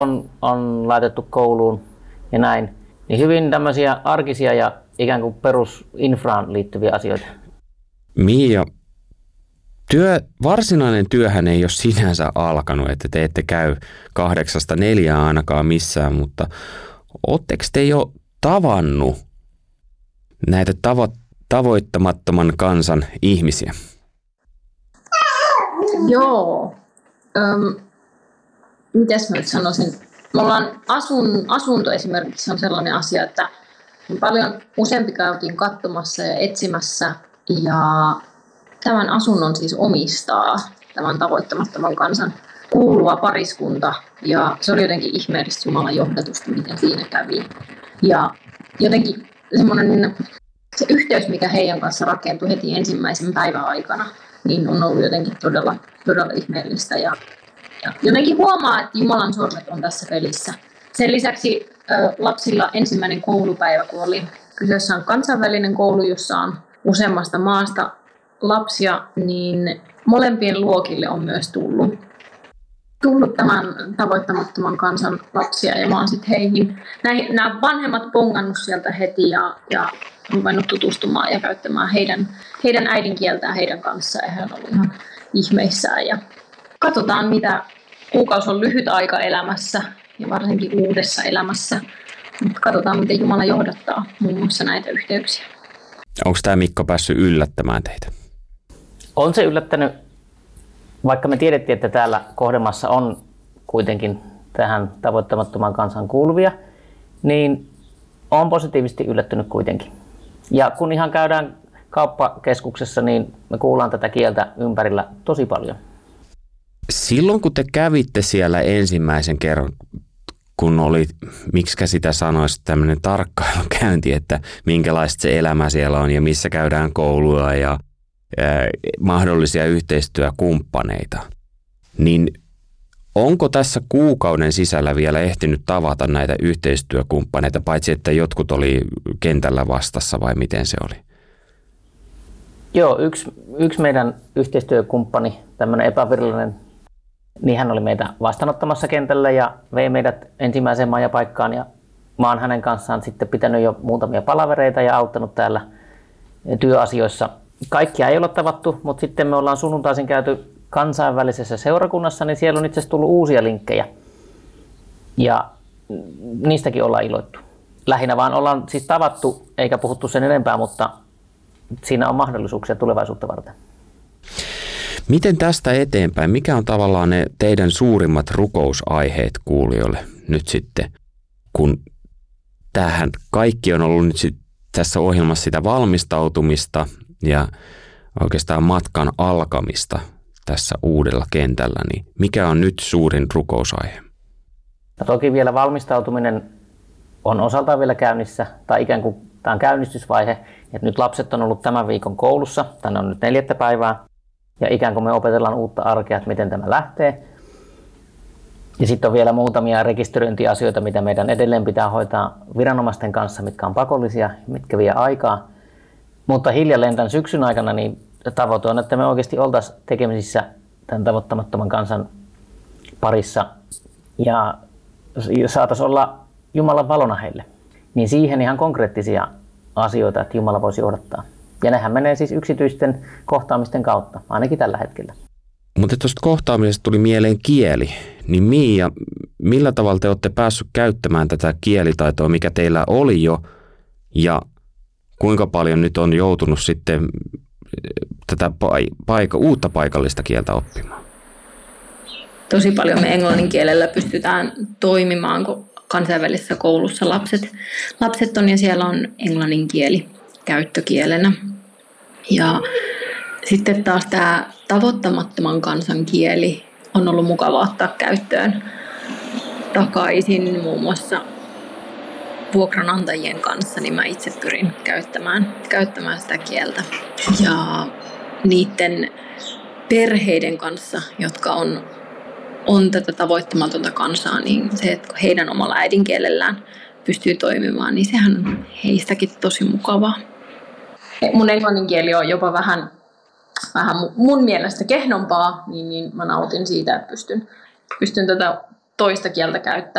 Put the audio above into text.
on laitettu kouluun ja näin. Niin hyvin tämmöisiä arkisia ja ikään kuin perusinfraan liittyviä asioita. Mia, varsinainen työhän ei ole sinänsä alkanut, että te ette käy 8–4 ainakaan missään, mutta ootteko te jo tavannut näitä tavoittamattoman kansan ihmisiä? Joo. Mites mä nyt sanoisin? Me ollaan asunto esimerkiksi on sellainen asia, että paljon useampi käytiin katsomassa ja etsimässä. Ja tämän asunnon siis omistaa tämän tavoittamattoman kansan kuuluva pariskunta. Ja se oli jotenkin ihmeellistä Jumalan johdatusta, miten siinä kävi. Ja jotenkin semmoinen se yhteys, mikä heidän kanssa rakentui heti ensimmäisen päivän aikana, niin on ollut jotenkin todella, todella ihmeellistä. Ja jotenkin huomaa, että Jumalan sormet on tässä pelissä. Sen lisäksi lapsilla ensimmäinen koulupäivä, kun oli kyseessä on kansainvälinen koulu, jossa on useammasta maasta lapsia, niin molempien luokille on myös tullut tämän tavoittamattoman kansan lapsia. Ja mä oon sitten nämä vanhemmat bongannut sieltä heti ja ruvennut tutustumaan ja käyttämään heidän äidinkieltään heidän kanssaan. Ja he on ollut ihan ihmeissään. Ja katsotaan, mitä kuukausi on lyhyt aika elämässä ja varsinkin uudessa elämässä. Mutta katsotaan, miten Jumala johdattaa muun muassa näitä yhteyksiä. Onko tämä Mikko päässyt yllättämään teitä? On se yllättänyt, vaikka me tiedettiin, että täällä kohdemassa on kuitenkin tähän tavoittamattoman kansan kuuluvia, niin on positiivisesti yllättynyt kuitenkin. Ja kun ihan käydään kauppakeskuksessa, niin me kuullaan tätä kieltä ympärillä tosi paljon. Silloin kun te kävitte siellä ensimmäisen kerran, kun oli, miksikä sitä sanoisi, tämmöinen tarkkailukäynti, että minkälaista se elämä siellä on ja missä käydään koulua ja mahdollisia yhteistyökumppaneita, niin onko tässä kuukauden sisällä vielä ehtinyt tavata näitä yhteistyökumppaneita, paitsi että jotkut oli kentällä vastassa vai miten se oli? Joo, yksi meidän yhteistyökumppani, tämmöinen epävirallinen, niin hän oli meitä vastaanottamassa kentällä ja vei meidät ensimmäiseen majapaikkaan ja mä oon hänen kanssaan sitten pitänyt jo muutamia palavereita ja auttanut täällä työasioissa. Kaikkia ei ole tavattu, mutta sitten me ollaan sunnuntaisin käyty kansainvälisessä seurakunnassa, niin siellä on itse asiassa tullut uusia linkkejä ja niistäkin ollaan iloittu. Lähinnä vaan ollaan siis tavattu eikä puhuttu sen enempää, mutta siinä on mahdollisuuksia tulevaisuutta varten. Miten tästä eteenpäin? Mikä on tavallaan ne teidän suurimmat rukousaiheet kuulijoille nyt sitten, kun tähän kaikki on ollut nyt tässä ohjelmassa sitä valmistautumista ja oikeastaan matkan alkamista tässä uudella kentällä, niin mikä on nyt suurin rukousaihe? No toki vielä valmistautuminen on osaltaan vielä käynnissä, tai ikään kuin tämä on käynnistysvaihe, että nyt lapset on ollut tämän viikon koulussa, tänne on nyt 4. päivää, ja ikään kuin me opetellaan uutta arkea, että miten tämä lähtee. Ja sitten on vielä muutamia rekisteröintiasioita, mitä meidän edelleen pitää hoitaa viranomaisten kanssa, mitkä on pakollisia, mitkä vie aikaa. Mutta hiljalleen tämän syksyn aikana niin tavoite on, että me oikeasti oltaisiin tekemisissä tämän tavoittamattoman kansan parissa ja saataisiin olla Jumalan valona heille. Niin siihen ihan konkreettisia asioita, että Jumala voisi johdattaa. Ja nehän menee siis yksityisten kohtaamisten kautta, ainakin tällä hetkellä. Mutta tuosta kohtaamisesta tuli mieleen kieli. Niin Mia, millä tavalla te olette päässyt käyttämään tätä kielitaitoa, mikä teillä oli jo, ja kuinka paljon nyt on joutunut sitten tätä uutta paikallista kieltä oppimaan? Tosi paljon me englannin kielellä pystytään toimimaan, kun kansainvälisessä koulussa lapset on ja siellä on englannin kieli käyttökielenä. Ja sitten taas tämä tavoittamattoman kansan kieli on ollut mukava ottaa käyttöön takaisin muun muassa vuokranantajien kanssa, niin mä itse pyrin käyttämään sitä kieltä. Ja niiden perheiden kanssa, jotka on tätä tavoittamatonta kansaa, niin se, että heidän omalla äidinkielellään pystyy toimimaan, niin sehän on heistäkin tosi mukavaa. Mun englannin kieli on jopa vähän mun mielestä kehnompaa, niin mä nautin siitä, että pystyn tätä toista kieltä käyttää.